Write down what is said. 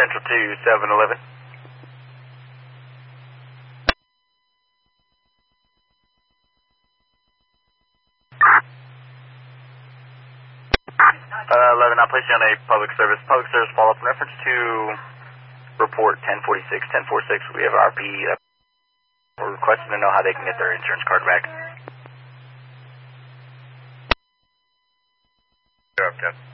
Central to 711. I'll place you on a public service follow-up in reference to report 1046. 1046, we have RP. We're requesting to know how they can get their insurance card back. Sure, Captain.